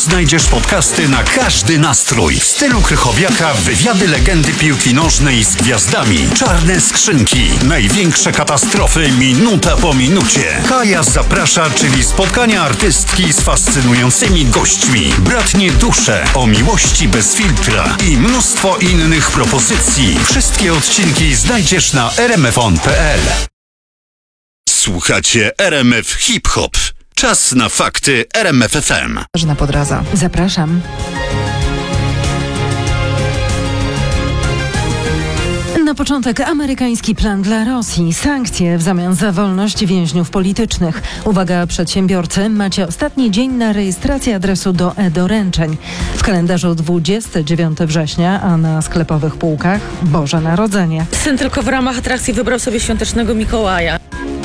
znajdziesz podcasty na każdy nastrój. W stylu Krychowiaka wywiady legendy piłki nożnej z gwiazdami. Czarne skrzynki. Największe katastrofy minuta po minucie. Kaja zaprasza, czyli spotkania artystki z fascynującymi gośćmi. Bratnie dusze o miłości bez filtra i mnóstwo innych propozycji. Wszystkie odcinki znajdziesz na rmfon.pl. Słuchacie RMF Hip Hop. Czas na fakty RMF FM. Katarzyna Podraza. Zapraszam. Na początek amerykański plan dla Rosji. Sankcje w zamian za wolność więźniów politycznych. Uwaga przedsiębiorcy, macie ostatni dzień na rejestrację adresu do e-doręczeń. W kalendarzu 29 września, a na sklepowych półkach Boże Narodzenie. Syn tylko w ramach atrakcji wybrał sobie świątecznego Mikołaja.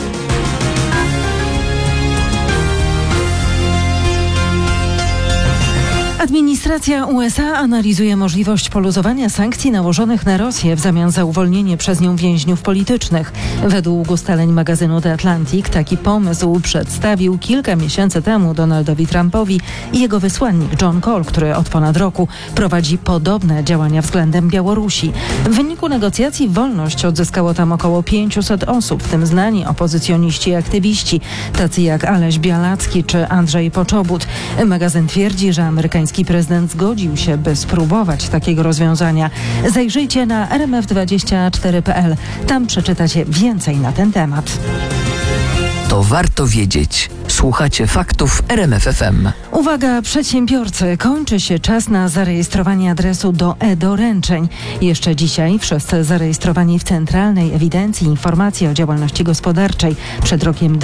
Administracja USA analizuje możliwość poluzowania sankcji nałożonych na Rosję w zamian za uwolnienie przez nią więźniów politycznych. Według ustaleń magazynu The Atlantic taki pomysł przedstawił kilka miesięcy temu Donaldowi Trumpowi i jego wysłannik John Cole, który od ponad roku prowadzi podobne działania względem Białorusi. W wyniku negocjacji wolność odzyskało tam około 500 osób, w tym znani opozycjoniści i aktywiści, tacy jak Aleś Białacki czy Andrzej Poczobut. Magazyn twierdzi, że amerykański prezydent zgodził się, by spróbować takiego rozwiązania. Zajrzyjcie na rmf24.pl. Tam przeczytacie więcej na ten temat. To warto wiedzieć. Słuchacie faktów RMF FM. Uwaga przedsiębiorcy, kończy się czas na zarejestrowanie adresu do e-doręczeń. Jeszcze dzisiaj wszyscy zarejestrowani w Centralnej Ewidencji Informacji o Działalności Gospodarczej przed rokiem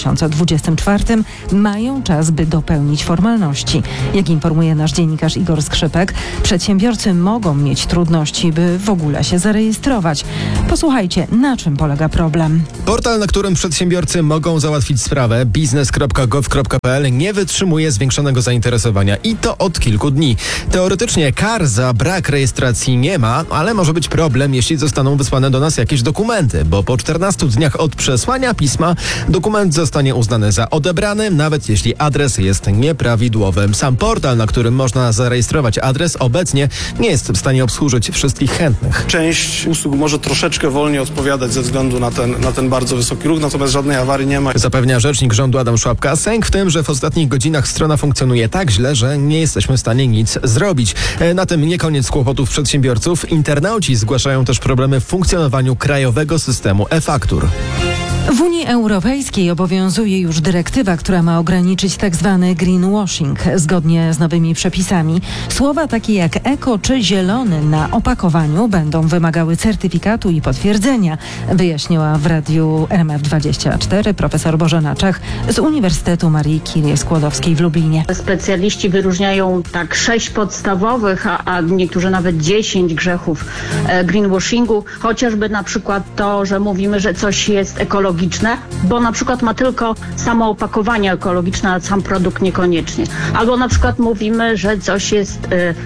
2024 mają czas, by dopełnić formalności. Jak informuje nasz dziennikarz Igor Skrzypek, przedsiębiorcy mogą mieć trudności, by w ogóle się zarejestrować. Posłuchajcie, na czym polega problem. Portal, na którym przedsiębiorcy mogą załatwić sprawę, biznes.gov.pl, nie wytrzymuje zwiększonego zainteresowania i to od kilku dni. Teoretycznie kar za brak rejestracji nie ma, ale może być problem, jeśli zostaną wysłane do nas jakieś dokumenty, bo po 14 dniach od przesłania pisma dokument zostanie uznany za odebrany, nawet jeśli adres jest nieprawidłowy. Sam portal, na którym można zarejestrować adres, obecnie nie jest w stanie obsłużyć wszystkich chętnych. Część usług może troszeczkę wolniej odpowiadać ze względu na ten bardzo wysoki ruch, natomiast żadnej awarii nie ma. Zapewnia rzecznik rządu Adam Szłapka. Sęk w tym, że w ostatnich godzinach strona funkcjonuje tak źle, że nie jesteśmy w stanie nic zrobić. Na tym nie koniec kłopotów przedsiębiorców. Internauci zgłaszają też problemy w funkcjonowaniu krajowego systemu e-faktur. W Unii Europejskiej obowiązuje już dyrektywa, która ma ograniczyć tzw. greenwashing. Zgodnie z nowymi przepisami słowa takie jak eko czy zielony na opakowaniu będą wymagały certyfikatu i potwierdzenia, wyjaśniła w radiu RMF24 profesor Bożena Czech z Uniwersytetu Marii Curie Skłodowskiej w Lublinie. Specjaliści wyróżniają tak 6 podstawowych, a niektórzy nawet 10 grzechów greenwashingu, chociażby na przykład to, że mówimy, że coś jest ekologiczne, bo na przykład ma tylko samo opakowanie ekologiczne, a sam produkt niekoniecznie. Albo na przykład mówimy, że coś jest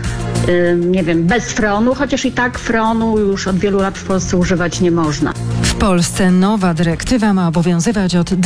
nie wiem, bez freonu, chociaż i tak freonu już od wielu lat w Polsce używać nie można. W Polsce nowa dyrektywa ma obowiązywać od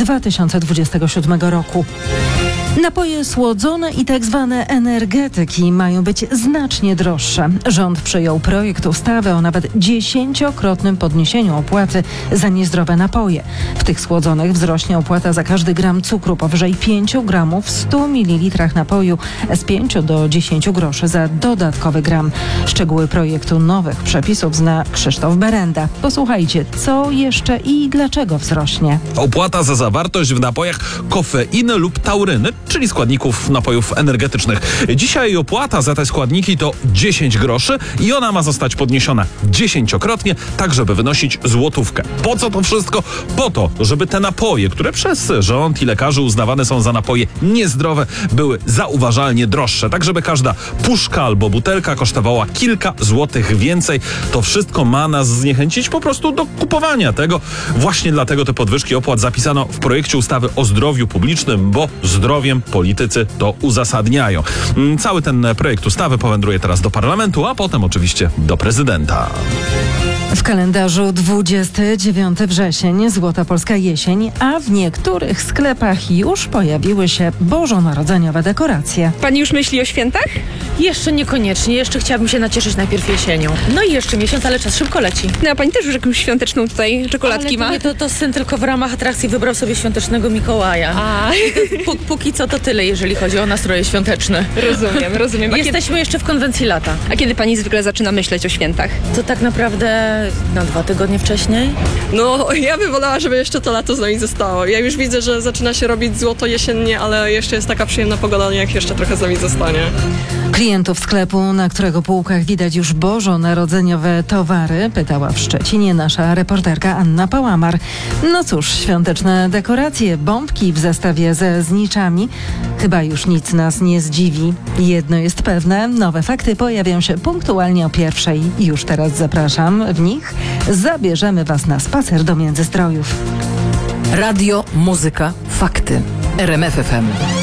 2027 roku. Napoje słodzone i tak zwane energetyki mają być znacznie droższe. Rząd przyjął projekt ustawy o nawet 10-krotnym podniesieniu opłaty za niezdrowe napoje. W tych słodzonych wzrośnie opłata za każdy gram cukru powyżej 5 gramów w 100 ml napoju z 5 do 10 groszy za dodatkowy gram. Szczegóły projektu nowych przepisów zna Krzysztof Berenda. Posłuchajcie, co jeszcze i dlaczego wzrośnie. Opłata za zawartość w napojach kofeiny lub tauryny, czyli składników napojów energetycznych. Dzisiaj opłata za te składniki to 10 groszy i ona ma zostać podniesiona 10-krotnie, tak żeby wynosić złotówkę. Po co to wszystko? Po to, żeby te napoje, które przez rząd i lekarzy uznawane są za napoje niezdrowe, były zauważalnie droższe, tak żeby każda puszka albo butelka kosztowała kilka złotych więcej. To wszystko ma nas zniechęcić po prostu do kupowania tego. Właśnie dlatego te podwyżki opłat zapisano w projekcie ustawy o zdrowiu publicznym, bo zdrowiem politycy to uzasadniają. Cały ten projekt ustawy powędruje teraz do parlamentu, a potem oczywiście do prezydenta. W kalendarzu 29 wrzesień, Złota Polska jesień, a w niektórych sklepach już pojawiły się bożonarodzeniowe dekoracje. Pani już myśli o świętach? Jeszcze niekoniecznie, jeszcze chciałabym się nacieszyć najpierw jesienią. No i jeszcze miesiąc, ale czas szybko leci. No a pani też już jakąś świąteczną tutaj czekoladki ma? Ale to syn tylko w ramach atrakcji wybrał sobie świątecznego Mikołaja. A, Póki co to tyle, jeżeli chodzi o nastroje świąteczne. rozumiem. Jesteśmy jeszcze w konwencji lata. A kiedy pani zwykle zaczyna myśleć o świętach? To tak naprawdę 2 tygodnie wcześniej. No, ja bym wolała, żeby jeszcze to lato z nami zostało. Ja już widzę, że zaczyna się robić złoto jesiennie, ale jeszcze jest taka przyjemna pogoda, jak jeszcze trochę z nami zostanie. Klientów sklepu, na którego półkach widać już bożonarodzeniowe towary, pytała w Szczecinie nasza reporterka Anna Pałamar. No cóż, świąteczne dekoracje, bombki w zestawie ze zniczami. Chyba już nic nas nie zdziwi. Jedno jest pewne, nowe fakty pojawią się punktualnie o 1:00. Już teraz zapraszam. W nich zabierzemy Was na spacer do Międzystrojów. Radio, muzyka, fakty. RMF FM.